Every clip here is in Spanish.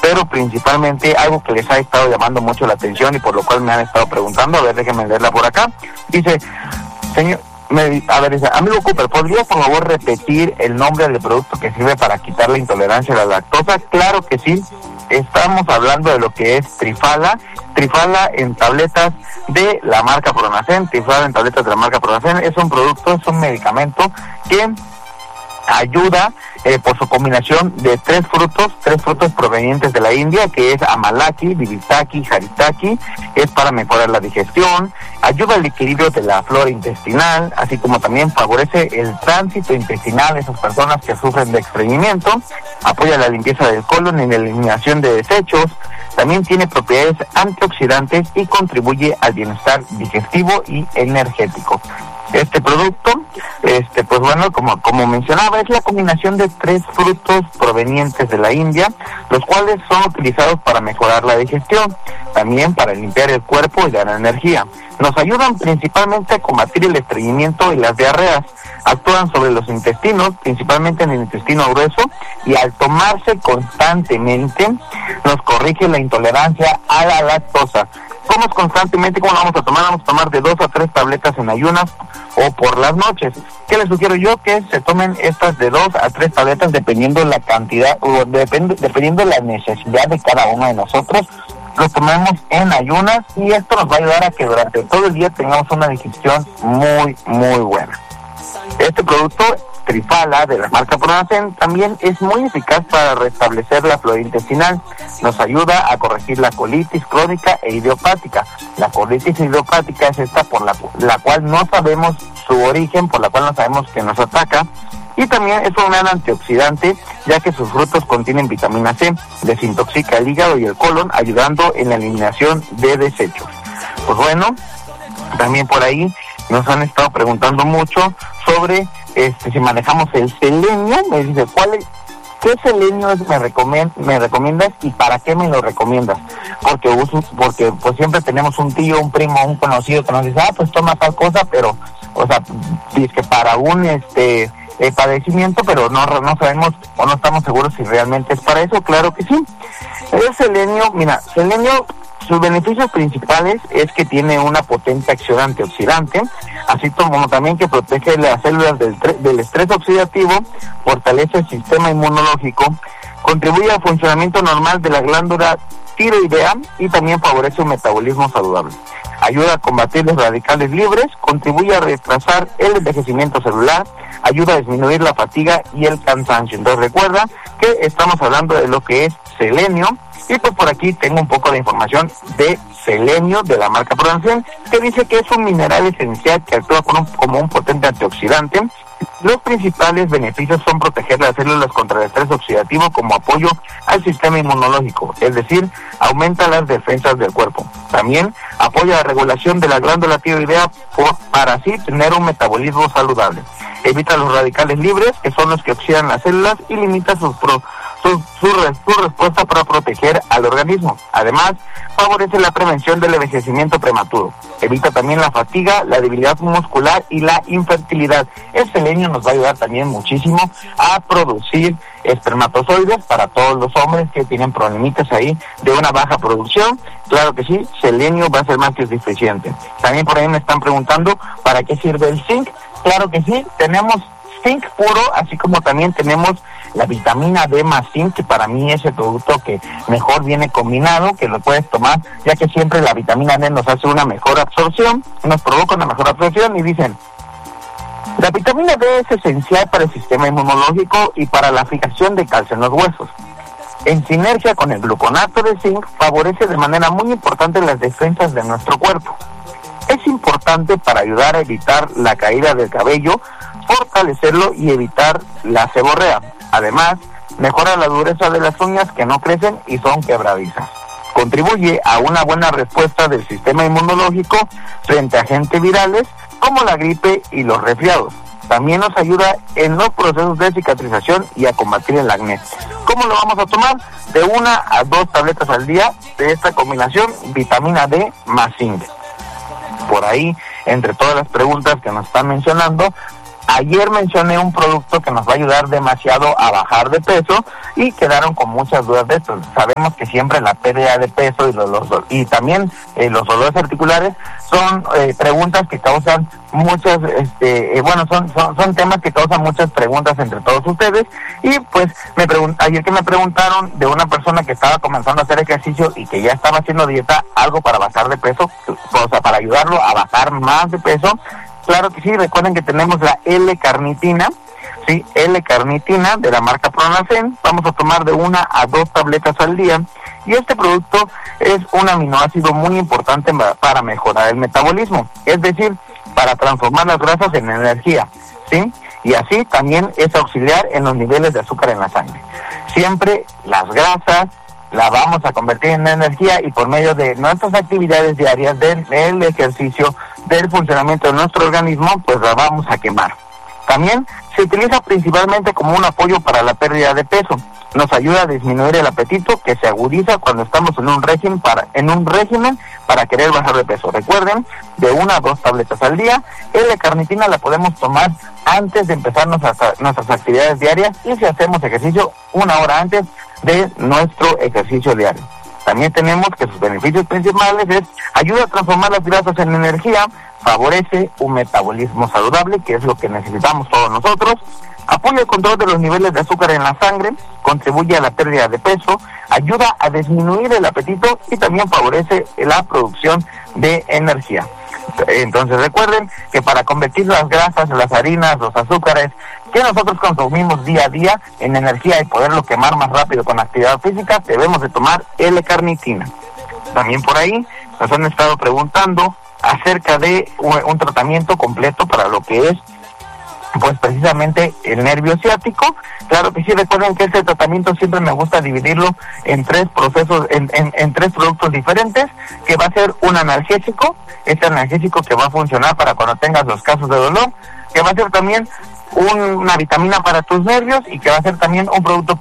pero principalmente algo que les ha estado llamando mucho la atención y por lo cual me han estado preguntando, a ver, déjenme leerla por acá. Dice, señor, dice, amigo Cooper, ¿podrías por favor repetir el nombre del producto que sirve para quitar la intolerancia a la lactosa? Claro que sí, estamos hablando de lo que es Triphala en tabletas de la marca Pronacen. Triphala en tabletas de la marca Pronacen es un producto, es un medicamento que ayuda por su combinación de tres frutos provenientes de la India, que es Amalaki, Vivisaki, Haritaki. Es para mejorar la digestión, ayuda al equilibrio de la flora intestinal, así como también favorece el tránsito intestinal de esas personas que sufren de estreñimiento, apoya la limpieza del colon y la eliminación de desechos, también tiene propiedades antioxidantes y contribuye al bienestar digestivo y energético. Este producto, pues bueno, como mencionaba, es la combinación de tres frutos provenientes de la India, los cuales son utilizados para mejorar la digestión, también para limpiar el cuerpo y dar energía. Nos ayudan principalmente a combatir el estreñimiento y las diarreas. Actúan sobre los intestinos, principalmente en el intestino grueso, y al tomarse constantemente nos corrige la intolerancia a la lactosa. ¿Cómo es constantemente? ¿Cómo lo vamos a tomar? Vamos a tomar de 2 a 3 tabletas en ayunas o por las noches. ¿Qué les sugiero yo? Que se tomen estas de 2 a 3 tabletas dependiendo la cantidad o dependiendo la necesidad de cada uno de nosotros. Lo tomemos en ayunas y esto nos va a ayudar a que durante todo el día tengamos una digestión muy, muy buena. Este producto, Triphala, de la marca Pronacen, también es muy eficaz para restablecer la flora intestinal. Nos ayuda a corregir la colitis crónica e idiopática. La colitis idiopática es esta por la cual no sabemos su origen, por la cual no sabemos que nos ataca. Y también es un gran antioxidante, ya que sus frutos contienen vitamina C, desintoxica el hígado y el colon, ayudando en la eliminación de desechos. Pues bueno, también por ahí nos han estado preguntando mucho sobre si manejamos el selenio. Me dice, ¿qué selenio me recomiendas y para qué me lo recomiendas? Porque pues siempre tenemos un tío, un primo, un conocido que nos dice, pues toma tal cosa, pero, o sea, es que para un padecimiento, pero no sabemos o no estamos seguros si realmente es para eso. Claro que sí. El selenio, sus beneficios principales es que tiene una potente acción antioxidante, así como también que protege las células del estrés oxidativo, fortalece el sistema inmunológico, contribuye al funcionamiento normal de la glándula tiroidea y también favorece un metabolismo saludable. Ayuda a combatir los radicales libres, contribuye a retrasar el envejecimiento celular, ayuda a disminuir la fatiga y el cansancio. Entonces recuerda que estamos hablando de lo que es selenio, y pues por aquí tengo un poco de información de selenio de la marca Pronacen, que dice que es un mineral esencial que actúa como un potente antioxidante. Los principales beneficios son proteger las células contra el estrés oxidativo como apoyo al sistema inmunológico, es decir, aumenta las defensas del cuerpo. También apoya la regulación de la glándula tiroidea para así tener un metabolismo saludable. Evita los radicales libres, que son los que oxidan las células, y limita su respuesta para proteger al organismo. Además, favorece la prevención del envejecimiento prematuro. Evita también la fatiga, la debilidad muscular y la infertilidad. El selenio nos va a ayudar también muchísimo a producir espermatozoides para todos los hombres que tienen problemitas ahí de una baja producción. Claro que sí, selenio va a ser más que suficiente. También por ahí me están preguntando ¿para qué sirve el zinc? Claro que sí, tenemos zinc puro, así como también tenemos la vitamina D más zinc, que para mí es el producto que mejor viene combinado, que lo puedes tomar, ya que siempre la vitamina D nos hace una mejor absorción, nos provoca una mejor absorción, y dicen, la vitamina D es esencial para el sistema inmunológico y para la fijación de calcio en los huesos. En sinergia con el gluconato de zinc, favorece de manera muy importante las defensas de nuestro cuerpo. Es importante para ayudar a evitar la caída del cabello, fortalecerlo y evitar la seborrea. Además, mejora la dureza de las uñas que no crecen y son quebradizas. Contribuye a una buena respuesta del sistema inmunológico frente a agentes virales como la gripe y los resfriados. También nos ayuda en los procesos de cicatrización y a combatir el acné. ¿Cómo lo vamos a tomar? De 1 a 2 tabletas al día de esta combinación vitamina D más zinc. Por ahí, entre todas las preguntas que nos están mencionando, Ayer mencioné un producto que nos va a ayudar demasiado a bajar de peso y quedaron con muchas dudas de esto. Sabemos que siempre la pérdida de peso y también los dolores articulares son preguntas que causan muchas, son temas que causan muchas preguntas entre todos ustedes. Y pues ayer que me preguntaron de una persona que estaba comenzando a hacer ejercicio y que ya estaba haciendo dieta, algo para bajar de peso, o sea, para ayudarlo a bajar más de peso. Claro que sí, recuerden que tenemos la L-carnitina, sí, L-carnitina de la marca Pronacen. Vamos a tomar de 1 a 2 tabletas al día. Y este producto es un aminoácido muy importante para mejorar el metabolismo, es decir, para transformar las grasas en energía, ¿sí? Y así también es auxiliar en los niveles de azúcar en la sangre. Siempre las grasas la vamos a convertir en energía y por medio de nuestras actividades diarias, del ejercicio, del funcionamiento de nuestro organismo, pues la vamos a quemar. También se utiliza principalmente como un apoyo para la pérdida de peso. Nos ayuda a disminuir el apetito que se agudiza cuando estamos en un régimen para querer bajar de peso. Recuerden, de 1 a 2 tabletas al día. L-carnitina la podemos tomar antes de empezar nuestras actividades diarias y si hacemos ejercicio 1 hora antes de nuestro ejercicio diario. También tenemos que sus beneficios principales es ayuda a transformar las grasas en energía, favorece un metabolismo saludable, que es lo que necesitamos todos nosotros, apoya el control de los niveles de azúcar en la sangre, contribuye a la pérdida de peso, ayuda a disminuir el apetito y también favorece la producción de energía. Entonces recuerden que para convertir las grasas, las harinas, los azúcares que nosotros consumimos día a día en energía y poderlo quemar más rápido con actividad física, debemos de tomar L-carnitina. También por ahí nos han estado preguntando acerca de un tratamiento completo para lo que es pues precisamente el nervio ciático. Claro que sí, recuerden que este tratamiento siempre me gusta dividirlo en 3 procesos, en 3 productos diferentes, que va a ser un analgésico, este analgésico que va a funcionar para cuando tengas los casos de dolor, que va a ser también una vitamina para tus nervios y que va a ser también un producto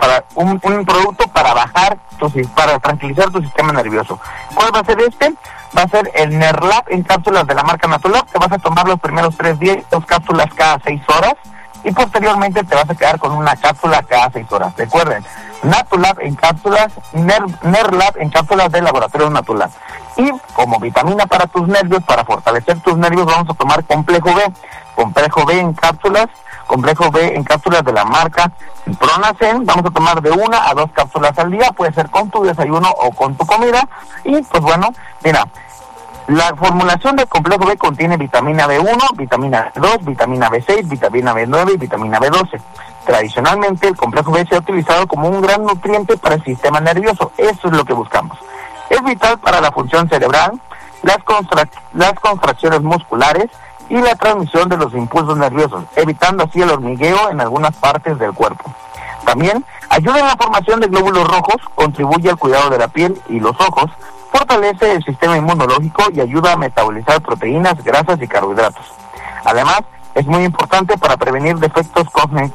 para bajar, para tranquilizar tu sistema nervioso. ¿Cuál va a ser este? Va a ser el Nerlab en cápsulas de la marca Natulab. Te vas a tomar los primeros 3 días, 2 cápsulas cada 6 horas y posteriormente te vas a quedar con una cápsula cada 6 horas. Recuerden, Natulab en cápsulas, Nerlab en cápsulas de laboratorio Natulab. Y como vitamina para tus nervios, para fortalecer tus nervios, vamos a tomar complejo B. Complejo B en cápsulas de la marca Pronacen. Vamos a tomar de 1 a 2 cápsulas al día, puede ser con tu desayuno o con tu comida. Y pues bueno, mira, la formulación del complejo B contiene vitamina B1, vitamina B2, vitamina B6, vitamina B9 y vitamina B12. Tradicionalmente el complejo B se ha utilizado como un gran nutriente para el sistema nervioso. Eso es lo que buscamos. Es vital para la función cerebral, las contracciones musculares y la transmisión de los impulsos nerviosos, evitando así el hormigueo en algunas partes del cuerpo. También ayuda en la formación de glóbulos rojos, contribuye al cuidado de la piel y los ojos, fortalece el sistema inmunológico y ayuda a metabolizar proteínas, grasas y carbohidratos. Además, es muy importante para prevenir defectos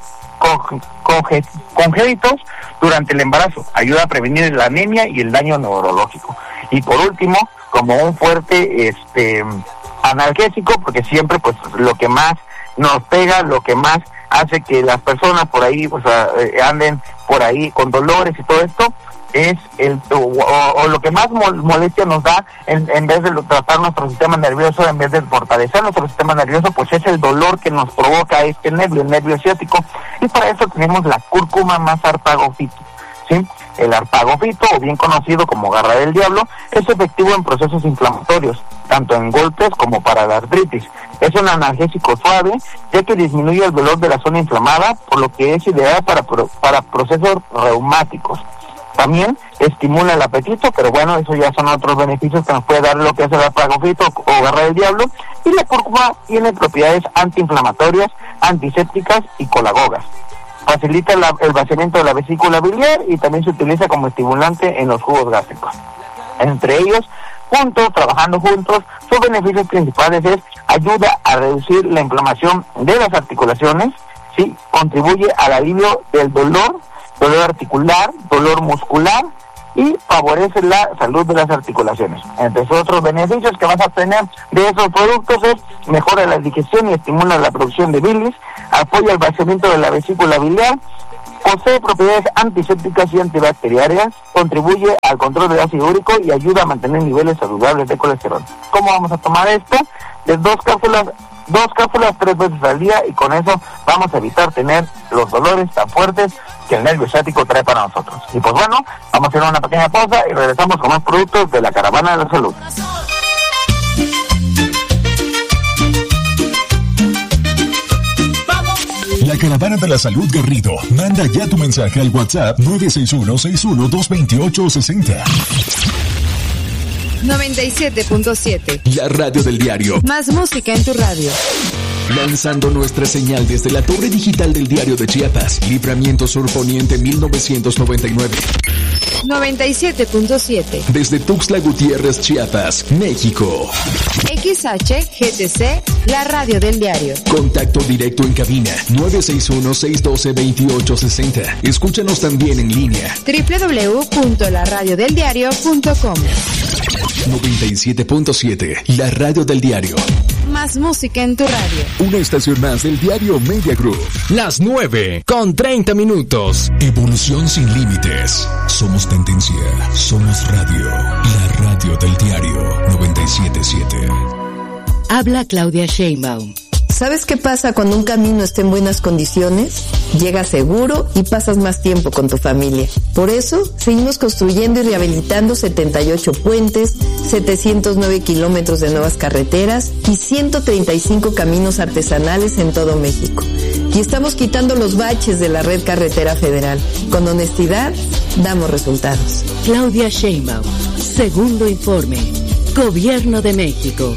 congénitos durante el embarazo, ayuda a prevenir la anemia y el daño neurológico. Y por último, como un fuerte analgésico, porque siempre pues lo que más nos pega, lo que más hace que las personas por ahí pues anden por ahí con dolores y todo esto es lo que más molestia nos da en vez de tratar nuestro sistema nervioso, en vez de fortalecer nuestro sistema nervioso, pues es el dolor que nos provoca este nervio, el nervio ciático. Y para eso tenemos la cúrcuma más arpagofito, ¿sí? El arpagofito, o bien conocido como garra del diablo, es efectivo en procesos inflamatorios, tanto en golpes como para la artritis. Es un analgésico suave, ya que disminuye el dolor de la zona inflamada, por lo que es ideal para procesos reumáticos. También estimula el apetito, pero bueno, eso ya son otros beneficios que nos puede dar lo que es el arpagofito o garra del diablo. Y la cúrcuma tiene propiedades antiinflamatorias, antisépticas y colagogas. Facilita el vaciamiento de la vesícula biliar y también se utiliza como estimulante en los jugos gástricos. Entre ellos, trabajando juntos, sus beneficios principales es ayuda a reducir la inflamación de las articulaciones, ¿sí? Contribuye al alivio del dolor articular, dolor muscular, y favorece la salud de las articulaciones. Entre otros beneficios que vas a tener de esos productos es mejora la digestión y estimula la producción de bilis, apoya el vaciamiento de la vesícula biliar, posee propiedades antisépticas y antibacteriarias, contribuye al control del ácido úrico y ayuda a mantener niveles saludables de colesterol. ¿Cómo vamos a tomar esto? De dos cápsulas 3 veces al día, y con eso vamos a evitar tener los dolores tan fuertes que el nervio ciático trae para nosotros. Y pues bueno, vamos a hacer una pequeña pausa y regresamos con más productos de la Caravana de la Salud. La Caravana de la Salud Garrido. Manda ya tu mensaje al WhatsApp 961-61-228-60. 97.7. La radio del diario. Más música en tu radio. Lanzando nuestra señal desde la torre digital del Diario de Chiapas. Libramiento Sur Poniente 1999. 97.7. Desde Tuxtla Gutiérrez, Chiapas, México. XHGTC, la radio del diario. Contacto directo en cabina 961-612-2860. Escúchanos también en línea www.laradiodeldiario.com. 97.7, la radio del diario. Más música en tu radio. Una estación más del diario Media Group. Las 9:30. Evolución sin límites. Somos tendencia. Somos radio. La radio del diario 97.7. Habla Claudia Sheinbaum. ¿Sabes qué pasa cuando un camino está en buenas condiciones? Llegas seguro y pasas más tiempo con tu familia. Por eso, seguimos construyendo y rehabilitando 78 puentes, 709 kilómetros de nuevas carreteras y 135 caminos artesanales en todo México. Y estamos quitando los baches de la red carretera federal. Con honestidad, damos resultados. Claudia Sheinbaum. Segundo informe. Gobierno de México.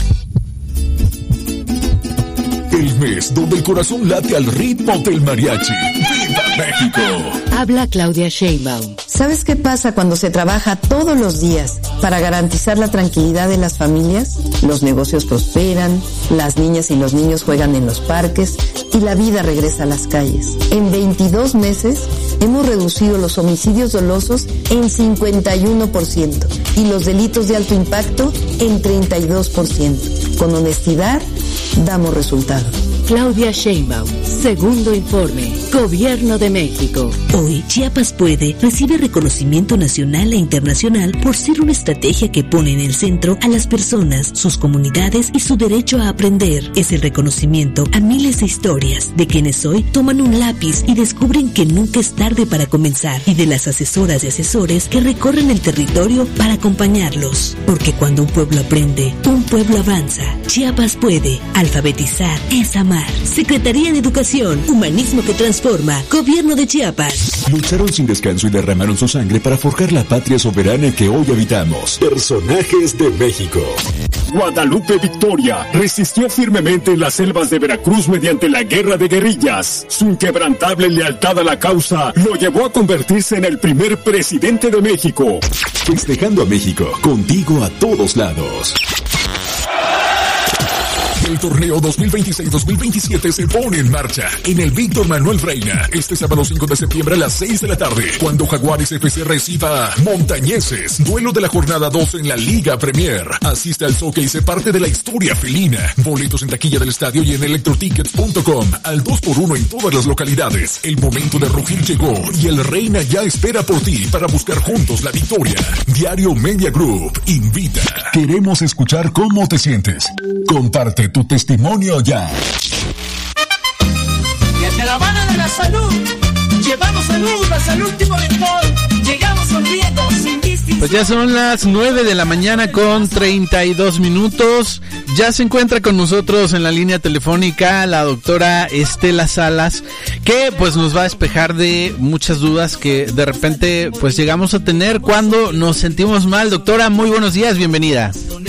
El mes donde el corazón late al ritmo del mariachi. ¡Viva México! Habla Claudia Sheinbaum. ¿Sabes qué pasa cuando se trabaja todos los días para garantizar la tranquilidad de las familias? Los negocios prosperan, las niñas y los niños juegan en los parques y la vida regresa a las calles. En 22 meses hemos reducido los homicidios dolosos en 51% y los delitos de alto impacto en 32%. Con honestidad, damos resultados. Claudia Sheinbaum. Segundo informe. Gobierno de México. Hoy, Chiapas Puede recibe reconocimiento nacional e internacional por ser una estrategia que pone en el centro a las personas, sus comunidades y su derecho a aprender. Es el reconocimiento a miles de historias de quienes hoy toman un lápiz y descubren que nunca es tarde para comenzar, y de las asesoras y asesores que recorren el territorio para acompañarlos. Porque cuando un pueblo aprende, un pueblo avanza. Chiapas Puede. Alfabetizar es amar. Secretaría de Educación, Humanismo que transforma, Gobierno de Chiapas. Lucharon sin descanso y derramaron su sangre para forjar la patria soberana que hoy habitamos. Personajes de México. Guadalupe Victoria resistió firmemente en las selvas de Veracruz mediante la guerra de guerrillas. Su inquebrantable lealtad a la causa lo llevó a convertirse en el primer presidente de México. Festejando a México, contigo a todos lados. El torneo 2026-2027 se pone en marcha en el Víctor Manuel Reina este sábado 5 de septiembre a las 6 de la tarde, cuando Jaguares FC reciba Montañeses, duelo de la jornada 2 en la Liga Premier. Asiste al Zoque y se parte de la historia felina. Boletos en taquilla del estadio y en electrotickets.com al 2x1 en todas las localidades. El momento de rugir llegó y el Reina ya espera por ti para buscar juntos la victoria. Diario Media Group invita. Queremos escuchar cómo te sientes. Comparte tu testimonio ya. Desde la mano de la salud, llevamos salud hasta el último rincón. Llegamos sonriendo sin distinción. Pues ya son las 9:32 a.m. Ya se encuentra con nosotros en la línea telefónica la doctora Estela Salas, que pues nos va a despejar de muchas dudas que de repente pues llegamos a tener cuando nos sentimos mal. Doctora, muy buenos días, bienvenida.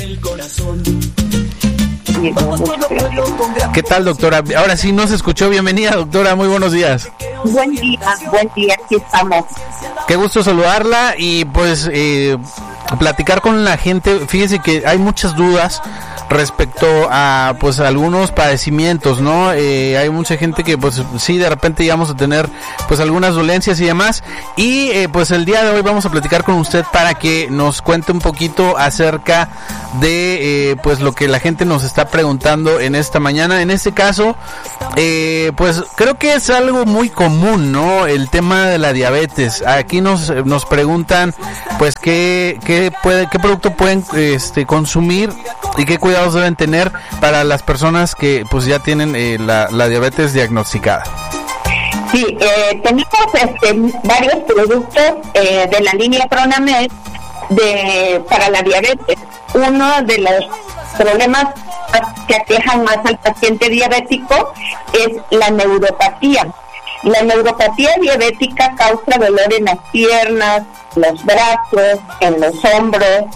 ¿Qué tal, doctora? Ahora sí nos escuchó. Bienvenida, doctora, muy buenos días. Buen día, aquí estamos. Qué gusto saludarla y pues platicar con la gente. Fíjese que hay muchas dudas respecto a pues algunos padecimientos, ¿no? Hay mucha gente que pues sí, de repente llegamos a tener pues algunas dolencias y demás, y pues el día de hoy vamos a platicar con usted para que nos cuente un poquito acerca de pues lo que la gente nos está preguntando en esta mañana. En este caso, pues creo que es algo muy común, ¿no? El tema de la diabetes. Aquí nos preguntan pues qué producto pueden consumir y qué cuidados deben tener para las personas que pues ya tienen la diabetes diagnosticada. Sí, tenemos varios productos de la línea Pronamed para la diabetes. Uno de los problemas que aquejan más al paciente diabético es la neuropatía. La neuropatía diabética causa dolor en las piernas, los brazos, en los hombros,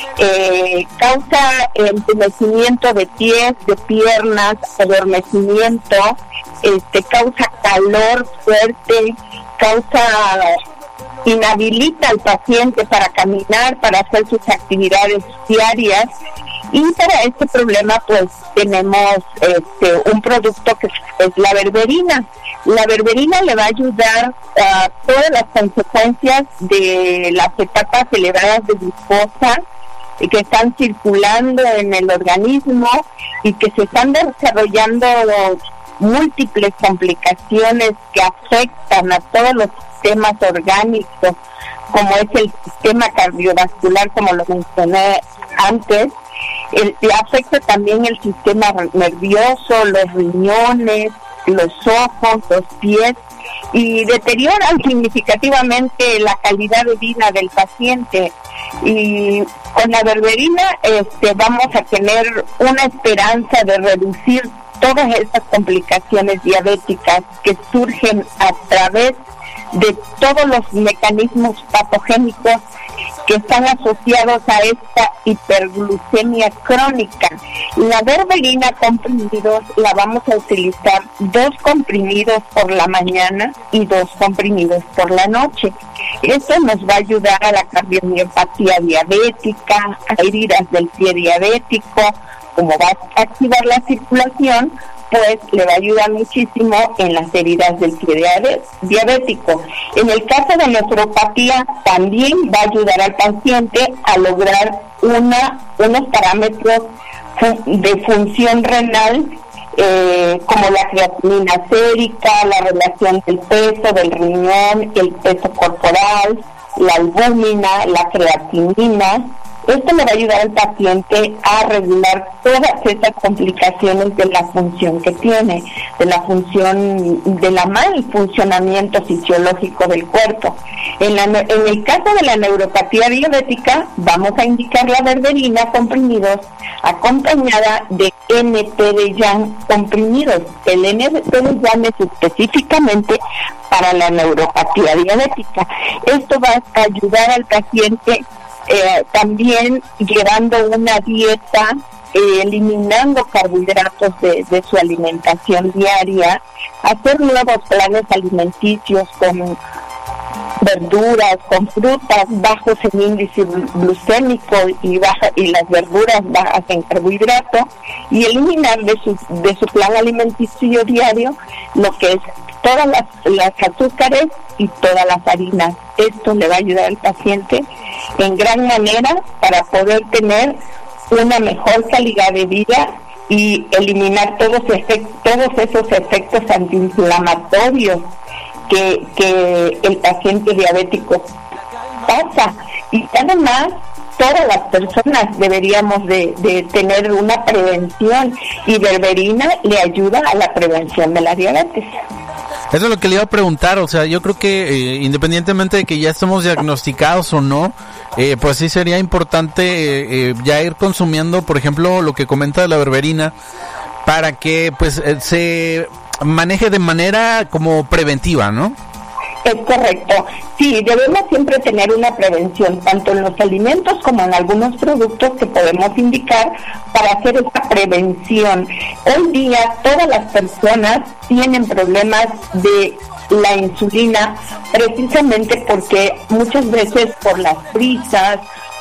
causa entumecimiento de pies, de piernas, adormecimiento, causa calor fuerte, inhabilita al paciente para caminar, para hacer sus actividades diarias. Y para este problema pues tenemos un producto que es la berberina. La berberina le va a ayudar a todas las consecuencias de las etapas elevadas de glucosa que están circulando en el organismo y que se están desarrollando múltiples complicaciones que afectan a todos los sistemas orgánicos, como es el sistema cardiovascular, como lo mencioné antes. Afecta también el sistema nervioso, los riñones, los ojos, los pies, y deterioran significativamente la calidad de vida del paciente. Y con la berberina vamos a tener una esperanza de reducir todas esas complicaciones diabéticas que surgen a través de todos los mecanismos patogénicos que están asociados a esta hiperglucemia crónica. La berberina comprimidos la vamos a utilizar 2 comprimidos por la mañana y 2 comprimidos por la noche. Esto nos va a ayudar a la cardiomiopatía diabética, a heridas del pie diabético. Como va a activar la circulación, pues le va a ayudar muchísimo en las heridas del pie diabético. En el caso de nefropatía, también va a ayudar al paciente a lograr unos parámetros de función renal, como la creatinina sérica, la relación del peso del riñón, el peso corporal, la albúmina, la creatinina. Esto le va a ayudar al paciente a regular todas estas complicaciones de la función que tiene, de la mal funcionamiento fisiológico del cuerpo. En el caso de la neuropatía diabética, vamos a indicar la berberina comprimidos acompañada de NP de YAN comprimidos. El NP de YAN es específicamente para la neuropatía diabética. Esto va a ayudar al paciente también llevando una dieta, eliminando carbohidratos de su alimentación diaria, hacer nuevos planes alimenticios con verduras, con frutas bajos en índice glucémico y las verduras bajas en carbohidrato, y eliminar de su plan alimenticio diario lo que es todas las azúcares y todas las harinas. Esto le va a ayudar al paciente en gran manera para poder tener una mejor calidad de vida y eliminar todos esos efectos antiinflamatorios que el paciente diabético pasa. Y además, todas las personas deberíamos de tener una prevención, y berberina le ayuda a la prevención de la diabetes. Eso es lo que le iba a preguntar, o sea, yo creo que independientemente de que ya estemos diagnosticados o no, pues sí sería importante ya ir consumiendo, por ejemplo, lo que comenta de la berberina, para que pues se maneje de manera como preventiva, ¿no? Es correcto. Sí, debemos siempre tener una prevención, tanto en los alimentos como en algunos productos que podemos indicar para hacer esta prevención. Hoy día todas las personas tienen problemas de la insulina, precisamente porque muchas veces por las prisas,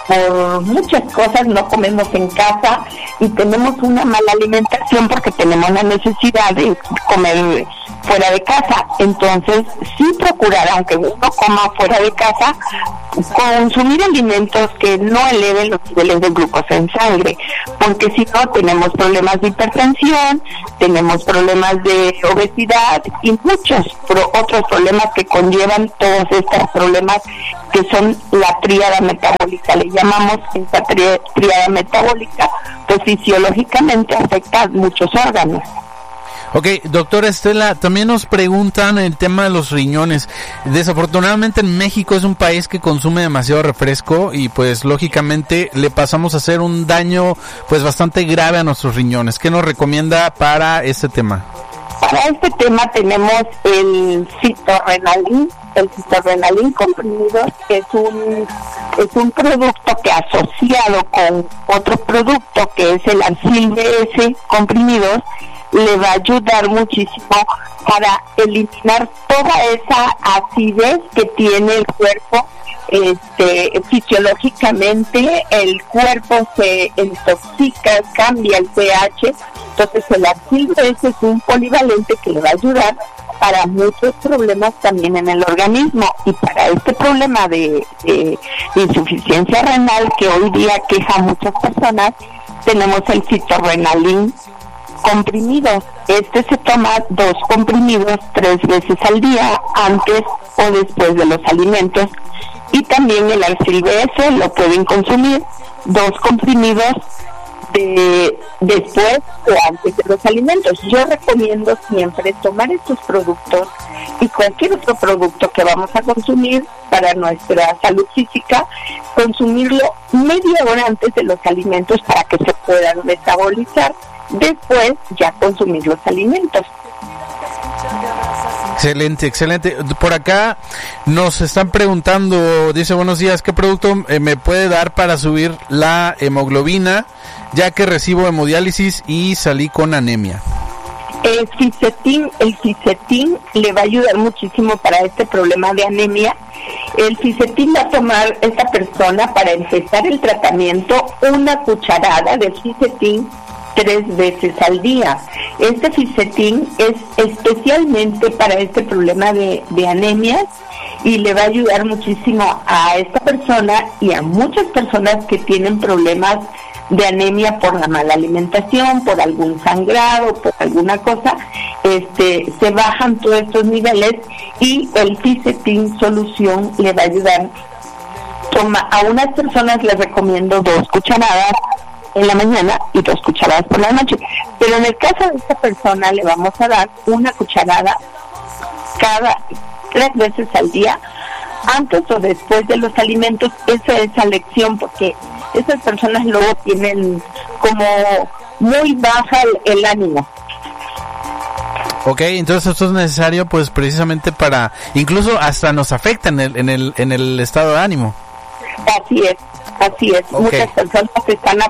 por muchas cosas no comemos en casa y tenemos una mala alimentación porque tenemos la necesidad de comer fuera de casa. Entonces, sí procurar, aunque uno coma fuera de casa, consumir alimentos que no eleven los niveles de glucosa en sangre, porque si no tenemos problemas de hipertensión, tenemos problemas de obesidad y muchos otros problemas que conllevan todos estos problemas que son la tríada metabólica. Le llamamos esta tríada metabólica, pues fisiológicamente afecta a muchos órganos. Ok, doctora Estela, también nos preguntan el tema de los riñones. Desafortunadamente en México es un país que consume demasiado refresco y pues lógicamente le pasamos a hacer un daño pues bastante grave a nuestros riñones. ¿Qué nos recomienda para este tema? Para este tema tenemos el citorrenalin. El citorrenalin comprimido es un producto que asociado con otro producto que es el Arcil BS comprimidos le va a ayudar muchísimo para eliminar toda esa acidez que tiene el cuerpo. Fisiológicamente el cuerpo se intoxica, cambia el pH, entonces el Arcil BS es un polivalente que le va a ayudar para muchos problemas también en el organismo, y para este problema de insuficiencia renal que hoy día queja a muchas personas, tenemos el citorrenalin comprimidos. Este se toma 2 comprimidos 3 veces al día, antes o después de los alimentos, y también el Arcil BS lo pueden consumir 2 comprimidos después o antes de los alimentos. Yo recomiendo siempre tomar estos productos y cualquier otro producto que vamos a consumir para nuestra salud física, consumirlo media hora antes de los alimentos para que se puedan metabolizar. Después ya consumir los alimentos. Excelente, excelente. Por acá nos están preguntando, dice, buenos días, ¿qué producto me puede dar para subir la hemoglobina, ya que recibo hemodiálisis y salí con anemia? El Fisetin le va a ayudar muchísimo para este problema de anemia. El Fisetin va a tomar esta persona para empezar el tratamiento 1 cucharada de Fisetin 3 veces al día. Este Fisetin es especialmente para este problema de anemias y le va a ayudar muchísimo a esta persona y a muchas personas que tienen problemas de anemia por la mala alimentación, por algún sangrado, por alguna cosa. Se bajan todos estos niveles y el Fisetin solución le va a ayudar. A unas personas les recomiendo 2 cucharadas en la mañana y 2 cucharadas por la noche, pero en el caso de esta persona le vamos a dar 1 cucharada cada 3 veces al día, antes o después de los alimentos. Esa es la lección, porque esas personas luego tienen como muy baja el ánimo. Ok, entonces esto es necesario pues precisamente para, incluso hasta nos afecta en el estado de ánimo. Así es. Okay. Muchas personas están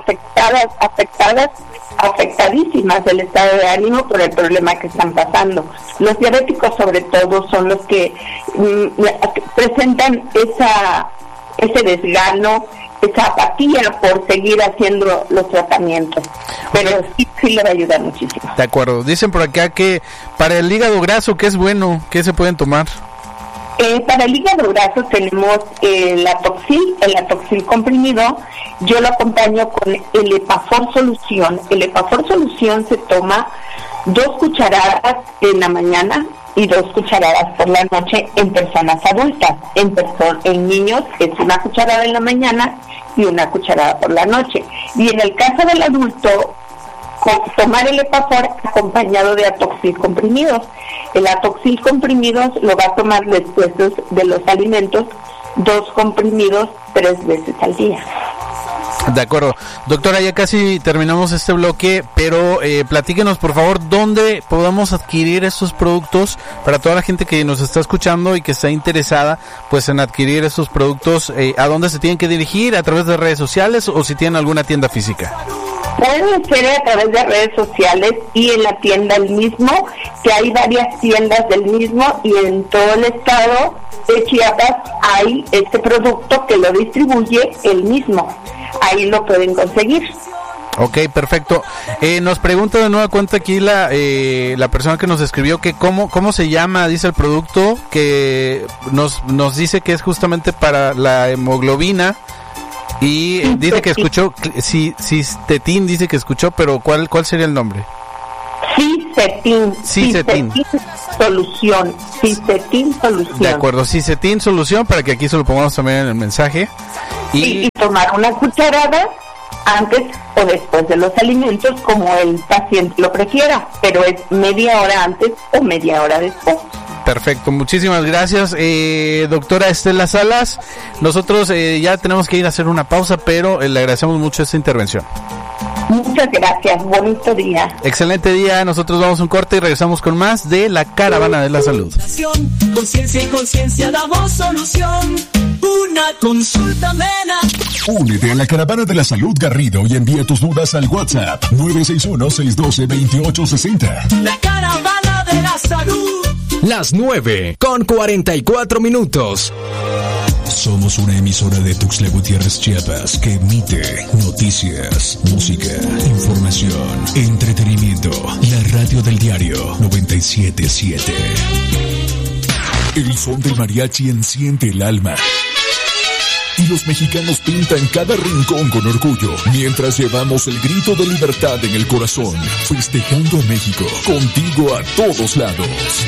afectadísimas del estado de ánimo por el problema que están pasando. Los diabéticos sobre todo son los que presentan ese desgano, esa apatía por seguir haciendo los tratamientos, pero sí le va a ayudar muchísimo. De acuerdo. Dicen por acá que para el hígado graso, ¿qué es bueno? ¿Qué se pueden tomar? Para el hígado graso tenemos el Atoxil comprimido. Yo lo acompaño con el Epafor solución. El Epafor solución se toma 2 cucharadas en la mañana y 2 cucharadas por la noche en personas adultas. En niños es 1 cucharada en la mañana y 1 cucharada por la noche. Y en el caso del adulto, tomar el Epafor acompañado de Atoxil comprimidos. El Atoxil comprimidos lo va a tomar después de los alimentos, 2 comprimidos 3 veces al día. De acuerdo. Doctora, ya casi terminamos este bloque, pero platíquenos por favor dónde podemos adquirir estos productos para toda la gente que nos está escuchando y que está interesada pues en adquirir estos productos. ¿A dónde se tienen que dirigir? ¿A través de redes sociales o si tienen alguna tienda física? Puede ser a través de redes sociales y en la tienda el mismo, que hay varias tiendas del mismo y en todo el estado de Chiapas hay este producto que lo distribuye el mismo. Ahí lo pueden conseguir. Ok, perfecto. Nos pregunta de nueva cuenta aquí la persona que nos escribió que cómo se llama, dice el producto, que nos dice que es justamente para la hemoglobina. Y dice que escuchó, Cistetin dice que escuchó, pero ¿cuál sería el nombre? Cistetin Solución. De acuerdo, Cistetin Solución, para que aquí se lo pongamos también en el mensaje. Y tomar una cucharada antes o después de los alimentos, como el paciente lo prefiera, pero es media hora antes o media hora después. Perfecto, muchísimas gracias, doctora Estela Salas. Nosotros ya tenemos que ir a hacer una pausa, pero le agradecemos mucho esta intervención. Muchas gracias, bonito día. Excelente día, nosotros vamos a un corte y regresamos con más de la Caravana de la Salud. Conciencia y conciencia damos solución. Una consulta amena. Únete a la Caravana de la Salud Garrido y envía tus dudas al WhatsApp 961-612-2860. La Caravana de la Salud. Las 9:44. Somos una emisora de Tuxtla Gutiérrez, Chiapas, que emite noticias, música, información, entretenimiento. La radio del diario 97.7. El son del mariachi enciende el alma. Y los mexicanos pintan cada rincón con orgullo, mientras llevamos el grito de libertad en el corazón, festejando a México, contigo a todos lados.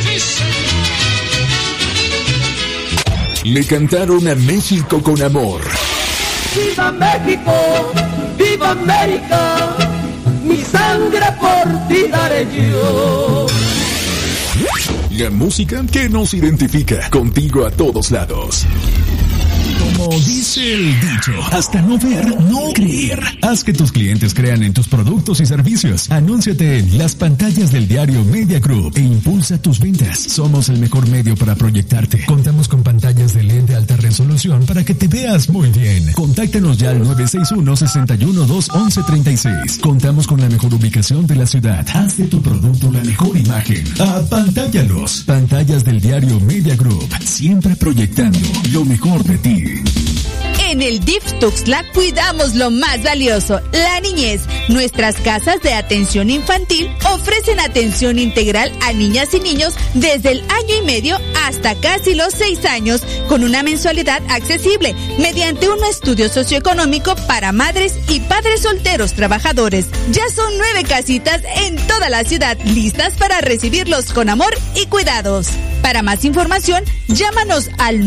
Le cantaron a México con amor. ¡Viva México! ¡Viva América! Mi sangre por ti daré yo. La música que nos identifica, contigo a todos lados. Como dice el dicho, hasta no ver, no creer. Haz que tus clientes crean en tus productos y servicios. Anúnciate en las pantallas del diario Media Group e impulsa tus ventas. Somos el mejor medio para proyectarte. Contamos con pantallas de LED de alta resolución para que te veas muy bien. Contáctanos ya al 961-612-1136. Contamos con la mejor ubicación de la ciudad. Haz de tu producto la mejor imagen. Apantállalos. Pantallas del diario Media Group. Siempre proyectando lo mejor de ti. En el DIF Tuxtla cuidamos lo más valioso, la niñez. Nuestras casas de atención infantil ofrecen atención integral a niñas y niños desde el 1.5 años hasta casi los 6 años, con una mensualidad accesible, mediante un estudio socioeconómico para madres y padres solteros trabajadores. Ya son 9 casitas en toda la ciudad, listas para recibirlos con amor y cuidados. Para más información, llámanos al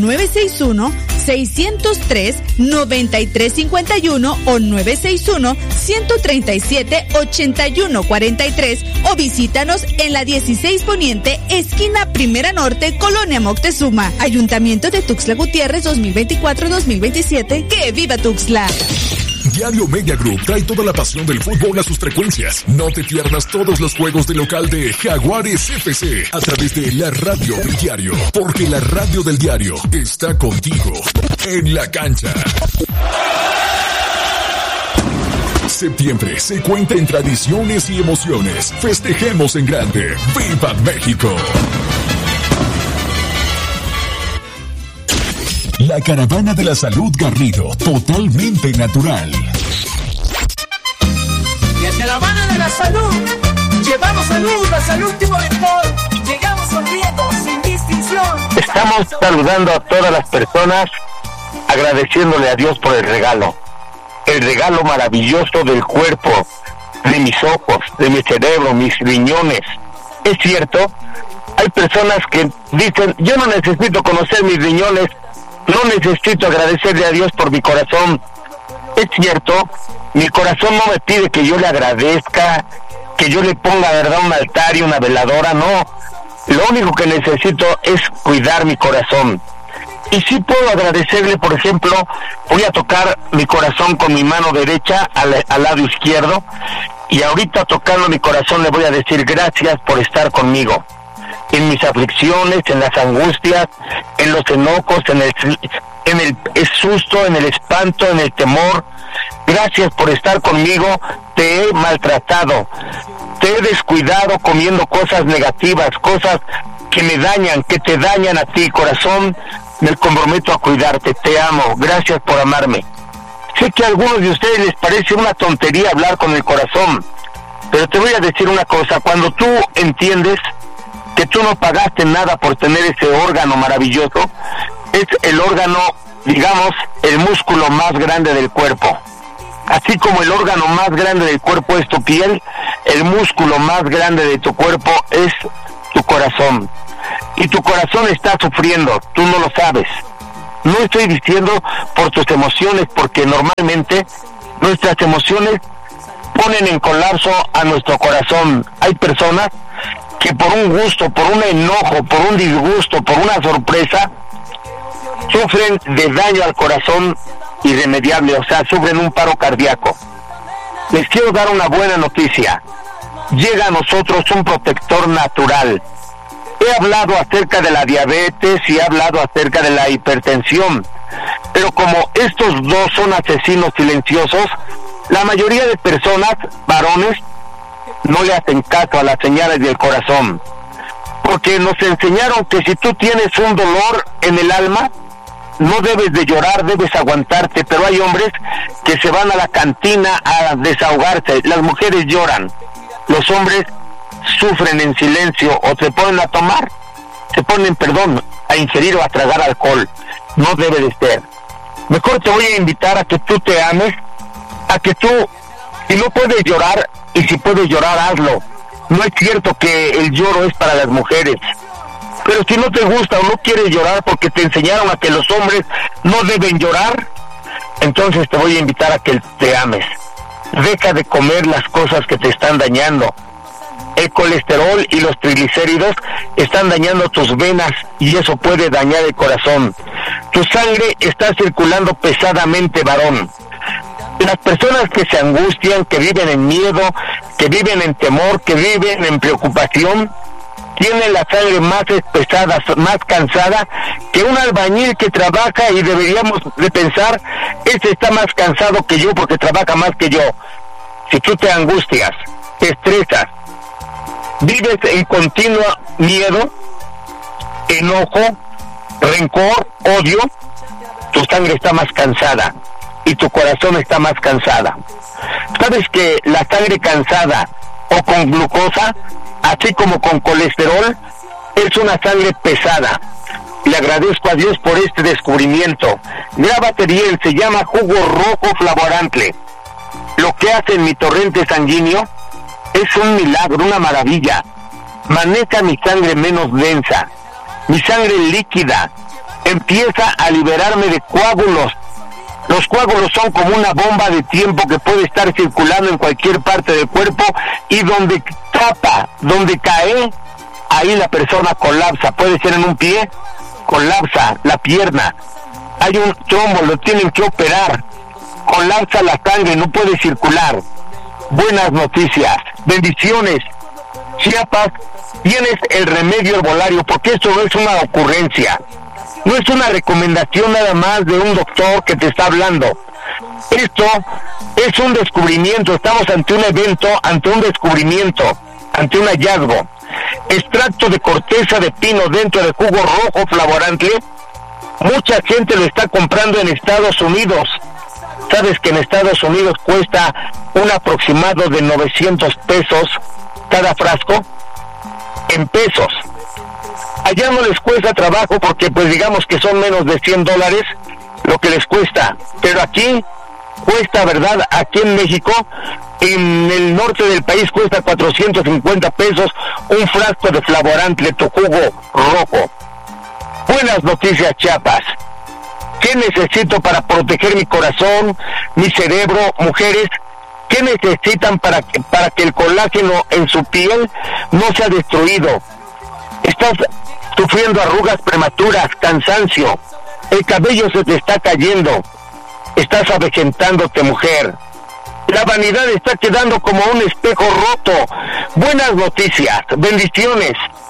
961-603-9351 o 961-137-8143 o visítanos en la 16 Poniente, esquina Primera Norte, Colonia Moctezuma. Ayuntamiento de Tuxtla Gutiérrez 2024-2027. ¡Que viva Tuxtla! Diario Media Group trae toda la pasión del fútbol a sus frecuencias. No te pierdas todos los juegos de local de Jaguares FC a través de la radio del diario, porque la radio del diario está contigo en la cancha. Septiembre se cuenta en tradiciones y emociones. Festejemos en grande. ¡Viva México! La Caravana de la Salud Garrido, totalmente natural. Y en Caravana de la Salud, llevamos salud hasta el último rincón. Llegamos sonriendo, sin distinción. Estamos saludando a todas las personas, agradeciéndole a Dios por el regalo maravilloso del cuerpo, de mis ojos, de mi cerebro, mis riñones. Es cierto, hay personas que dicen, yo no necesito conocer mis riñones, no necesito agradecerle a Dios por mi corazón. Es cierto, mi corazón no me pide que yo le agradezca, que yo le ponga, verdad, un altar y una veladora, no. Lo único que necesito es cuidar mi corazón. Y sí puedo agradecerle, por ejemplo, voy a tocar mi corazón con mi mano derecha al lado izquierdo, y ahorita tocando mi corazón le voy a decir gracias por estar conmigo. En mis aflicciones, en las angustias, en los enojos, en el susto, en el espanto, en el temor. Gracias por estar conmigo. Te he maltratado, te he descuidado comiendo cosas negativas, cosas que me dañan, que te dañan a ti, corazón. Me comprometo a cuidarte, te amo, gracias por amarme. Sé que a algunos de ustedes les parece una tontería hablar con el corazón, pero te voy a decir una cosa, cuando tú entiendes que tú no pagaste nada por tener ese órgano maravilloso, es el órgano, digamos, el músculo más grande del cuerpo. Así como el órgano más grande del cuerpo es tu piel, el músculo más grande de tu cuerpo es tu corazón. Y tu corazón está sufriendo, tú no lo sabes. No estoy diciendo por tus emociones, porque normalmente nuestras emociones ponen en colapso a nuestro corazón. Hay personas que por un gusto, por un enojo, por un disgusto, por una sorpresa, sufren de daño al corazón irremediable, o sea, sufren un paro cardíaco. Les quiero dar una buena noticia. Llega a nosotros un protector natural. He hablado acerca de la diabetes y he hablado acerca de la hipertensión, pero como estos dos son asesinos silenciosos, la mayoría de personas, varones, no le hacen caso a las señales del corazón, porque nos enseñaron que si tú tienes un dolor en el alma, no debes de llorar, debes aguantarte, pero hay hombres que se van a la cantina a desahogarse, las mujeres lloran, los hombres sufren en silencio o se ponen a tomar, a ingerir o a tragar alcohol. No debe de ser. Mejor te voy a invitar a que tú te ames, a que tú, si no puedes llorar, y si puedes llorar, hazlo. No es cierto que el lloro es para las mujeres, pero si no te gusta o no quieres llorar porque te enseñaron a que los hombres no deben llorar, entonces te voy a invitar a que te ames. Deja de comer las cosas que te están dañando. El colesterol y los triglicéridos están dañando tus venas y eso puede dañar el corazón. Tu sangre está circulando pesadamente, varón. Las personas que se angustian, que viven en miedo, que viven en temor, que viven en preocupación, tienen la sangre más pesada, más cansada que un albañil que trabaja, y deberíamos de pensar, este está más cansado que yo porque trabaja más que yo. Si tú te angustias, te estresas, vives en continuo miedo, enojo, rencor, odio, tu sangre está más cansada y tu corazón está más cansada. ¿Sabes que la sangre cansada o con glucosa, así como con colesterol, es una sangre pesada? Le agradezco a Dios por este descubrimiento. Grábate bien, se llama jugo rojo flavorantle. Lo que hace en mi torrente sanguíneo es un milagro, una maravilla. Maneja mi sangre menos densa, mi sangre líquida. Empieza a liberarme de coágulos. Los coágulos son como una bomba de tiempo que puede estar circulando en cualquier parte del cuerpo, y donde tapa, donde cae, ahí la persona colapsa. Puede ser en un pie, colapsa la pierna. Hay un trombo, lo tienen que operar. Colapsa la sangre, no puede circular. Buenas noticias, bendiciones. Chiapas, tienes el remedio herbolario, porque esto no es una ocurrencia, no es una recomendación nada más de un doctor que te está hablando. Esto es un descubrimiento, estamos ante un evento, ante un descubrimiento, ante un hallazgo. Extracto de corteza de pino dentro del jugo rojo flavorantle. Mucha gente lo está comprando en Estados Unidos. ¿Sabes que en Estados Unidos cuesta un aproximado de 900 pesos cada frasco? En pesos. Allá no les cuesta trabajo porque pues digamos que son menos de $100 lo que les cuesta. Pero aquí cuesta, ¿verdad? Aquí en México, en el norte del país, cuesta 450 pesos un frasco de flavorantle, tu jugo rojo. Buenas noticias, Chiapas. ¿Qué necesito para proteger mi corazón, mi cerebro? Mujeres, ¿qué necesitan para que el colágeno en su piel no sea destruido? Estás sufriendo arrugas prematuras, cansancio, el cabello se te está cayendo, estás avejentándote, mujer. La vanidad está quedando como un espejo roto. Buenas noticias, bendiciones.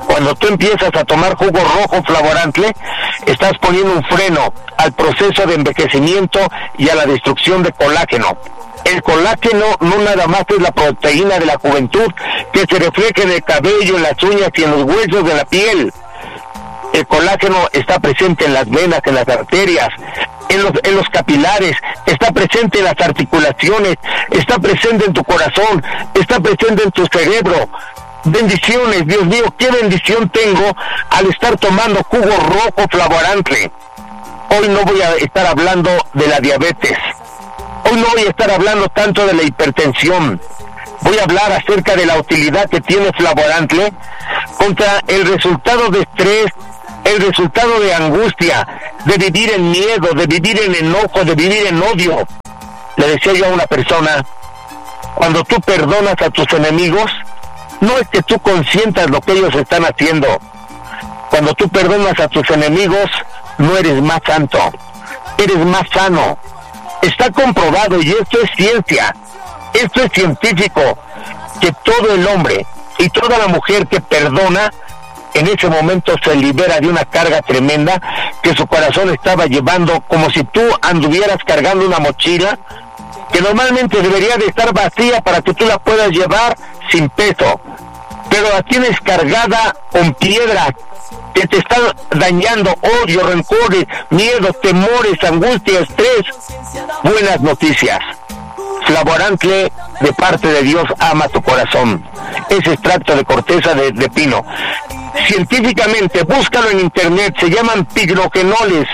Cuando tú empiezas a tomar jugo rojo Flavorantle, estás poniendo un freno al proceso de envejecimiento y a la destrucción de colágeno. El colágeno no nada más es la proteína de la juventud que se refleja en el cabello, en las uñas y en los huesos de la piel. El colágeno está presente en las venas, en las arterias, en los capilares, está presente en las articulaciones, está presente en tu corazón, está presente en tu cerebro. Bendiciones, Dios mío, qué bendición tengo al estar tomando jugo rojo Flavorantle. Hoy no voy a estar hablando de la diabetes, hoy no voy a estar hablando tanto de la hipertensión, voy a hablar acerca de la utilidad que tiene Flavorantle contra el resultado de estrés, el resultado de angustia, de vivir en miedo, de vivir en enojo, de vivir en odio. Le decía yo a una persona, cuando tú perdonas a tus enemigos, no es que tú consientas lo que ellos están haciendo. Cuando tú perdonas a tus enemigos, no eres más santo, eres más sano. Está comprobado, y esto es ciencia, esto es científico, que todo el hombre y toda la mujer que perdona, en ese momento se libera de una carga tremenda que su corazón estaba llevando, como si tú anduvieras cargando una mochila que normalmente debería de estar vacía para que tú la puedas llevar sin peso, pero la tienes cargada con piedras que te están dañando, odio, rencores, miedos, temores, angustia, estrés. Buenas noticias. Flavorantle de parte de Dios ama tu corazón. Es extracto de corteza de pino. Científicamente, búscalo en internet, se llaman pignogenoles,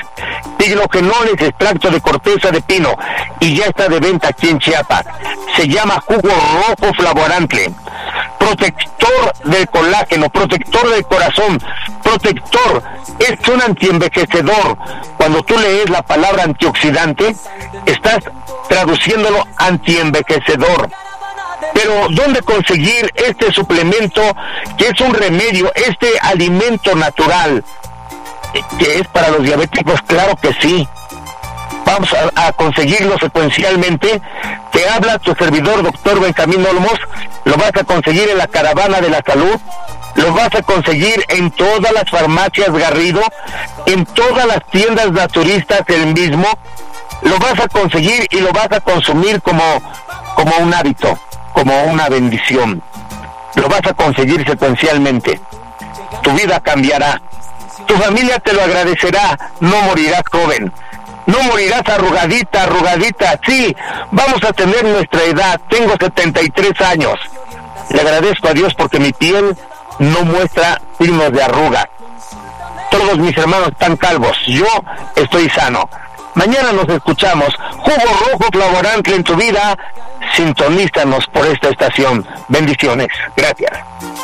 extracto de corteza de pino, y ya está de venta aquí en Chiapas. Se llama jugo rojo Flavorantle, protector del colágeno, protector del corazón, protector, es un antienvejecedor. Cuando tú lees la palabra antioxidante, estás traduciéndolo antienvejecedor. Pero ¿dónde conseguir este suplemento que es un remedio, este alimento natural que es para los diabéticos? Claro que sí. Vamos a conseguirlo secuencialmente. Te habla tu servidor, doctor Benjamín Olmos. Lo vas a conseguir en la Caravana de la Salud, lo vas a conseguir en todas las farmacias Garrido, en todas las tiendas naturistas el mismo. Lo vas a conseguir y lo vas a consumir como un hábito, como una bendición. Lo vas a conseguir secuencialmente. Tu vida cambiará. Tu familia te lo agradecerá. No morirás joven. No morirás arrugadita. Sí, vamos a tener nuestra edad. Tengo 73 años. Le agradezco a Dios porque mi piel no muestra signos de arruga. Todos mis hermanos están calvos. Yo estoy sano. Mañana nos escuchamos. Jugo rojo Flavorantle en tu vida. Sintonízanos por esta estación. Bendiciones. Gracias.